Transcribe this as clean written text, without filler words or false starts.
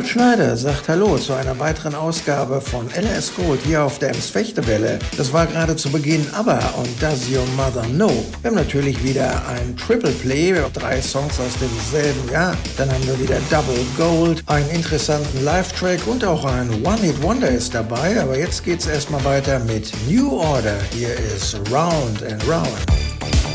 Kurt Schneider sagt Hallo zu einer weiteren Ausgabe von LS Gold hier auf der Ems-Fechtewelle. Das war gerade zu Beginn ABBA und Does Your Mother Know? Wir haben natürlich wieder ein Triple Play, 3 Songs aus demselben Jahr. Dann haben wir wieder Double Gold, einen interessanten Live-Track und auch ein One-Hit-Wonder ist dabei. Aber jetzt geht's erstmal weiter mit New Order. Hier ist Round and Round.